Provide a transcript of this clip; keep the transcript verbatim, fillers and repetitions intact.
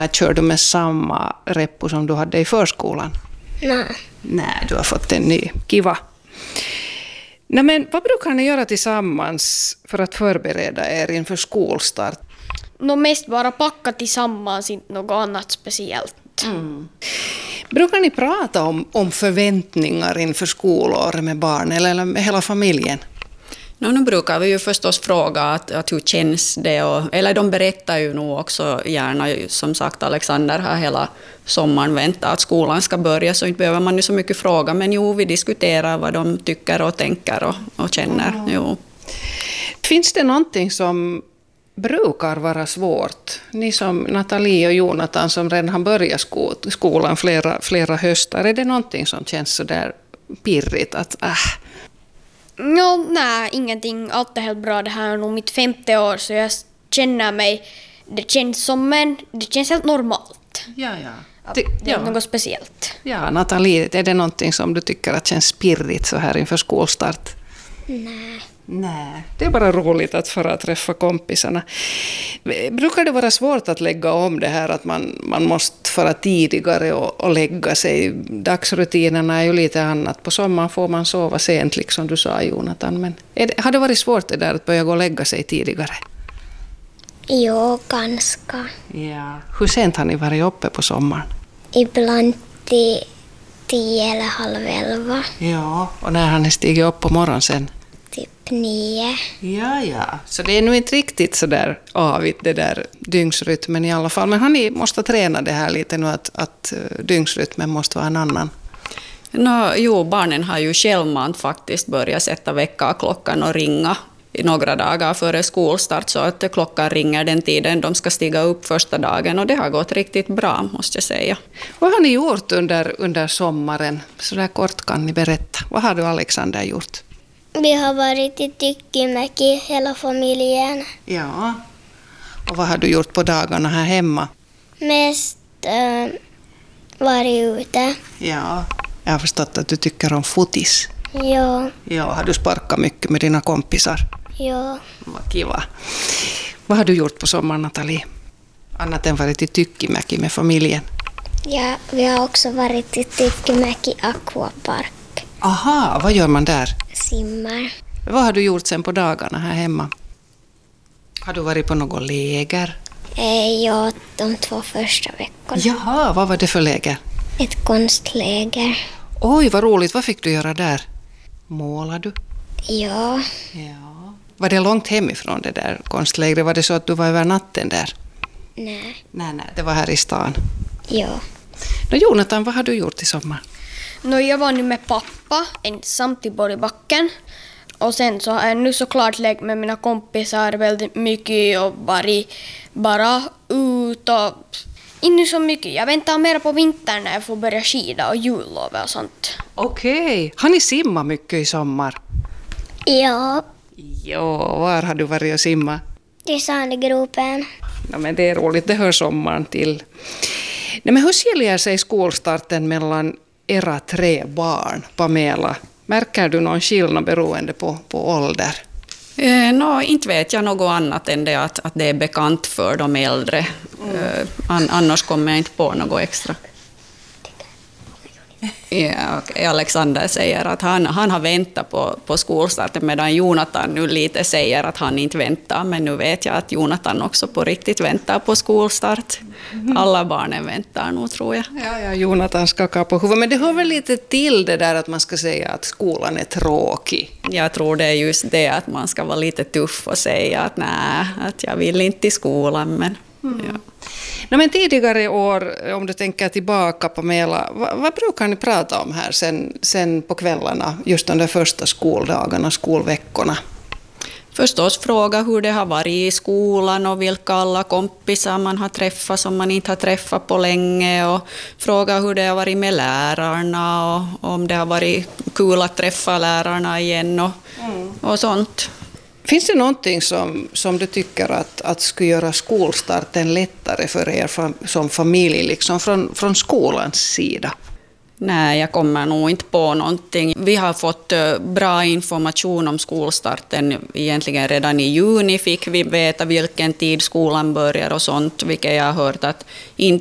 Kör du med samma reppo som du hade i förskolan? Nej. Nej, du har fått en ny. Kiva. Nej, men vad brukar ni göra tillsammans för att förbereda er inför skolstart? Nå mest bara packa tillsammans, inte något annat speciellt. Mm. Brukar ni prata om, om förväntningar inför skolår med barn eller med hela familjen? No, nu brukar vi ju förstås fråga att, att hur känns det, och, eller de berättar ju nog också gärna, som sagt Alexander har hela sommaren väntat att skolan ska börja, så inte behöver man ju så mycket fråga, men jo, vi diskuterar vad de tycker och tänker och, och känner. Mm. Jo. Finns det någonting som brukar vara svårt? Ni som Nathalie och Jonathan som redan har börjat sko- skolan flera, flera höstar, är det någonting som känns så där pirrigt att äh, No, nej, ingenting. Allt är helt bra. Det här är nog mitt femte år, så jag känner mig... Det känns som en... Det känns helt normalt. Ja, ja. Att Det, det är ja. något speciellt. Ja, Nathalie, är det någonting som du tycker att känns pirrigt så här inför skolstart? Nej. Nej, det är bara roligt att få träffa kompisarna. Brukar det vara svårt att lägga om det här att man, man måste fara tidigare och, och lägga sig? Dagsrutinerna är ju lite annat. På sommaren får man sova sent, liksom du sa, Jonathan. Men är det, har det varit svårt det där att börja gå och lägga sig tidigare? Jo, ganska. Ja. Hur sent har ni varit uppe på sommaren? Ibland till tio eller halv elva. Ja, och när har ni stigit upp på morgonen sen? Typ nio. Ja, ja. Så det är nu inte riktigt så där avigt det där dygnsrytmen i alla fall. Men har ni måste träna det här lite nu att, att dygnsrytmen måste vara en annan? No, jo, barnen har ju självmant faktiskt börjat sätta väckarklockan och ringa i några dagar före skolstart, så att klockan ringer den tiden de ska stiga upp första dagen, och det har gått riktigt bra, måste jag säga. Vad har ni gjort under, under sommaren? Så där kort kan ni berätta. Vad har du, Alexander, gjort? Vi har varit i Tykkimäki hela familjen. Ja. Och vad har du gjort på dagarna här hemma? Mest äh, varit ute. Ja. Jag har förstått att du tycker om fotis. Ja, Ja, har du sparkat mycket med dina kompisar? ja. Vad kiva. Vad har du gjort på sommaren, Nathalie? Annat än varit i Tykkimäki med familjen. Ja, vi har också varit i Tykkimäki Aquapark. Aha, vad gör man där? Simmar. Vad har du gjort sen på dagarna här hemma? Har du varit på något läger? Eh, ja, de två första veckorna. Jaha, vad var det för läger? Ett konstläger. Oj, vad roligt. Vad fick du göra där? Målar du? Ja, Ja. Var det långt hemifrån det där konstlägret? Var det så att du var över natten där? nej, Nej, nej, det var här i stan. ja. Nå, Jonathan, vad har du gjort i sommar? No, jag var nu med pappa ensam till Borgbacken. Och sen så har jag nu såklart lekt med mina kompisar väldigt mycket och varit bara ut och inte så mycket. Jag väntar mer på vintern när jag får börja skida och jullovet och sånt. Okej. Har ni simmat mycket i sommar? Ja, Ja, var har du varit och simmat? i Sandgropen. Ja, men det är roligt, det hör sommaren till. Nej, men hur skiljer sig skolstarten mellan era tre barn, Pamela? Märker du någon skillnad beroende på, på ålder? Eh, no, inte vet jag något annat än det att, att det är bekant för de äldre. Mm. Eh, an, annars kommer jag inte på något extra. Ja, okay. Alexander säger att han, han har väntat på, på skolstarten, medan Jonathan nu lite säger att han inte väntar. Men nu vet jag att Jonathan också på riktigt väntar på skolstart. Alla barnen väntar nog, tror jag. Ja, ja, Jonathan skakar på huvudet. Men det hör väl lite till det där att man ska säga att skolan är tråkig. Jag tror det är just det att man ska vara lite tuff och säga att nej, att jag vill inte till skolan. Men, mm. ja. No, men tidigare år, om du tänker tillbaka, Pamela, vad, vad brukar ni prata om här sen, sen på kvällarna, just de där första skoldagarna, skolveckorna? Förstås fråga hur det har varit i skolan och vilka alla kompisar man har träffat som man inte har träffat på länge, och fråga hur det har varit med lärarna och om det har varit kul att träffa lärarna igen och, mm. och sånt. Finns det någonting som, som du tycker att, att skulle göra skolstarten lättare för er fam, som familj, liksom från, från skolans sida? Nej, jag kommer nog inte på någonting. Vi har fått bra information om skolstarten. Egentligen redan i juni fick vi veta vilken tid skolan börjar och sånt, vilket jag har hört att inte